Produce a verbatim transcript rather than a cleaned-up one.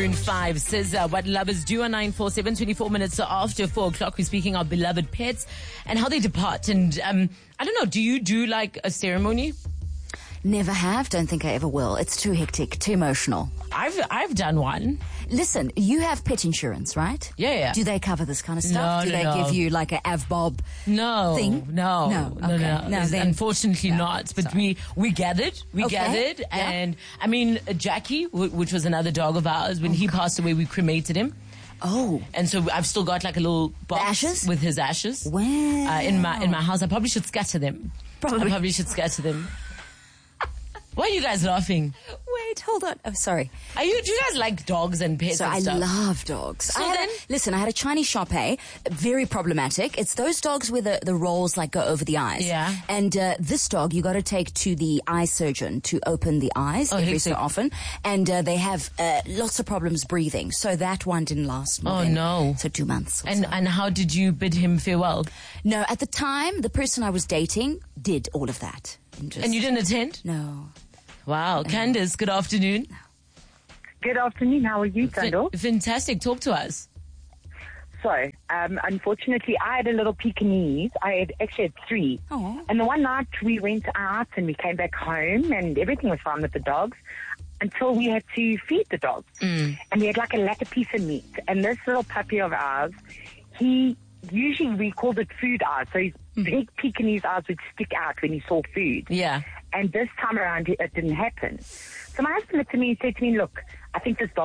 Maroon five says uh, what lovers do on nine four seven, twenty-four minutes after four o'clock. We're speaking of beloved pets and how they depart. And um, I don't know, do you do like a ceremony? Never have. Don't think I ever will. It's too hectic, too emotional. I've I've done one. Listen, you have pet insurance, right? Yeah, yeah. Do they cover this kind of stuff? No, Do no, they no. give you like a AvBob No, thing? no, No, no, okay. no. No, then- Unfortunately no, not. But sorry. we we gathered, we Okay, gathered, yeah. and I mean uh, Jackie, w- which was another dog of ours, when he passed away, we cremated him. Oh, And so I've still got like a little box ashes? with his ashes. wow. Uh, in my in my house. I probably should scatter them. Probably. I probably should scatter them. Why are you guys laughing? Wait, hold on. Oh, sorry. Are you? Do you guys like dogs and pets So and I stuff? love dogs. So I had then- a, listen, I had a Chinese Shar Pei, very problematic. It's those dogs where the, the rolls like go over the eyes. Yeah. And uh, this dog you got to take to the eye surgeon to open the eyes Oh, every so hectic. often. And uh, they have uh, lots of problems breathing. So that one didn't last more Oh, than, no. So two months. Or And so. and how did you bid him farewell? No, at the time, the person I was dating did all of that. And, just, And you didn't attend? No. Wow, Candace, good afternoon. Good afternoon. How are you, Fa- Sandal? fantastic. Talk to us. So, um, unfortunately, I had a little Pekingese. I had actually had three. Aw. And the one night we went out and we came back home and everything was fine with the dogs until we had to feed the dogs. Mm. And we had like a lack of piece of meat. And this little puppy of ours, he usually we called it food eyes. So his big Pekingese eyes would stick out when he saw food. Yeah. And this time around, it it didn't happen. So my husband looked at me and said to me, look, I think this dog